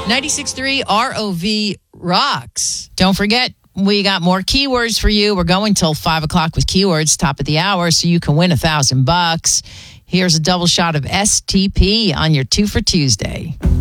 96.3 ROV rocks. Don't forget, we got more keywords for you. We're going till 5 o'clock with keywords, top of the hour, so you can win $1,000. Here's a double shot of STP on your 2 for Tuesday.